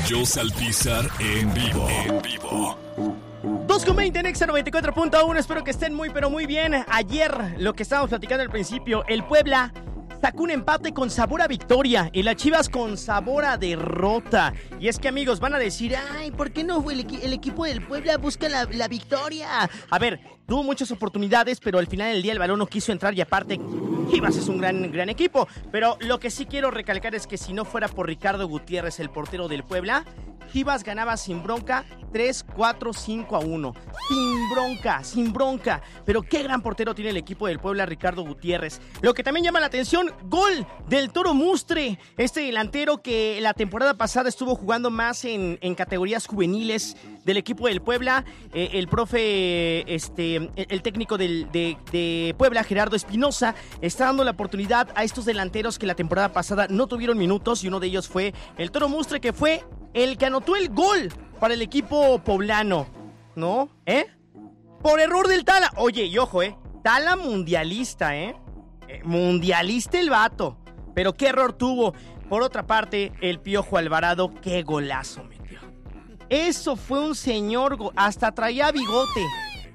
Josh Alpizar en vivo. 2:20 en Exa 94.1. Espero que estén muy, pero muy bien. Ayer, lo que estábamos platicando al principio, el Puebla sacó un empate con sabor a victoria y las Chivas con sabor a derrota. Y es que, amigos, van a decir, ay, ¿por qué no el equipo del Puebla busca la victoria? A ver, tuvo muchas oportunidades, pero al final del día el balón no quiso entrar y aparte Chivas es un gran equipo. Pero lo que sí quiero recalcar es que si no fuera por Ricardo Gutiérrez, el portero del Puebla, Chivas ganaba sin bronca 3-4-5-1. Sin bronca. Pero qué gran portero tiene el equipo del Puebla, Ricardo Gutiérrez. Lo que también llama la atención, gol del Toro Mustre. Este delantero que la temporada pasada estuvo jugando más en categorías juveniles del equipo del Puebla. El técnico de Puebla, Gerardo Espinosa, está dando la oportunidad a estos delanteros que la temporada pasada no tuvieron minutos y uno de ellos fue el Toro Mustre, que fue el que anotó el gol para el equipo poblano, ¿no? Por error del Tala. Oye, y ojo, Tala mundialista, mundialista el vato. Pero qué error tuvo. Por otra parte, el Piojo Alvarado, qué golazo metió. Eso fue un señor, hasta traía bigote.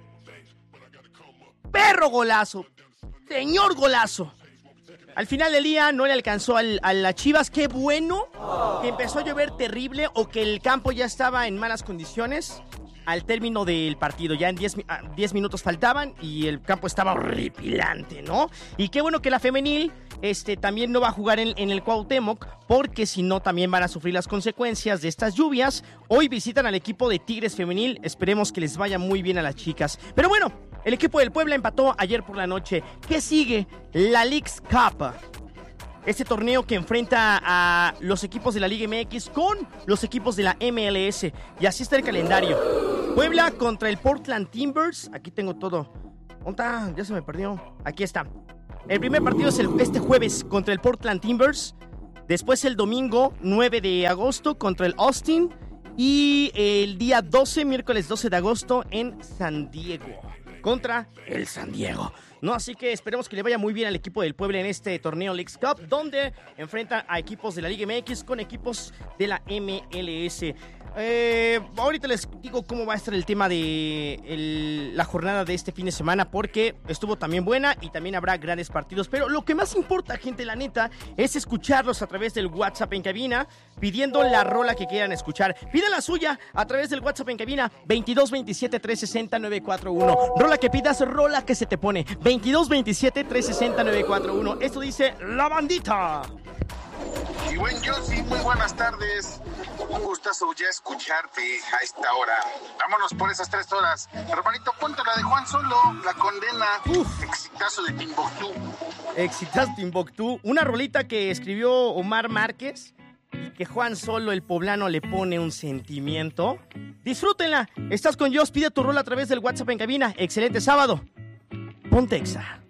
Perro golazo. Señor golazo. Al final del día no le alcanzó a las Chivas. Qué bueno que empezó a llover terrible o que el campo ya estaba en malas condiciones al término del partido. Ya en 10 minutos faltaban y el campo estaba horripilante, ¿no? Y qué bueno que la femenil también no va a jugar en el Cuauhtémoc, porque si no también van a sufrir las consecuencias de estas lluvias. Hoy visitan al equipo de Tigres femenil. Esperemos que les vaya muy bien a las chicas. Pero bueno, el equipo del Puebla empató ayer por la noche. ¿Qué sigue? La Leagues Cup. Este torneo que enfrenta a los equipos de la Liga MX con los equipos de la MLS. Y así está el calendario. Puebla contra el Portland Timbers. Aquí tengo todo. ¿Dónde está? Ya se me perdió. Aquí está. El primer partido es este jueves contra el Portland Timbers. Después el domingo 9 de agosto contra el Austin. Y el día 12, miércoles 12 de agosto en San Diego. Contra el San Diego, ¿no? Así que esperemos que le vaya muy bien al equipo del Puebla en este torneo Leagues Cup, donde enfrenta a equipos de la Liga MX con equipos de la MLS. Ahorita les digo cómo va a estar el tema de la jornada de este fin de semana, porque estuvo también buena y también habrá grandes partidos. Pero lo que más importa, gente, la neta, es escucharlos a través del WhatsApp en cabina, pidiendo la rola que quieran escuchar. Piden la suya a través del WhatsApp en cabina, 2227-360-941. Rola que pidas, rola que se te pone, 2227-360-941. Esto dice La Bandita. Y buen Josie, muy buenas tardes. Un gustazo ya escucharte a esta hora. Vámonos por esas 3 horas. Hermanito, ponte la de Juan Solo, La Condena. Exitazo de Timbuktu. Exitazo Timbuktu. Una rolita que escribió Omar Márquez y que Juan Solo, el poblano, le pone un sentimiento. Disfrútenla. Estás con Joss, pide tu rola a través del WhatsApp en cabina. Excelente sábado. Ponte Exa.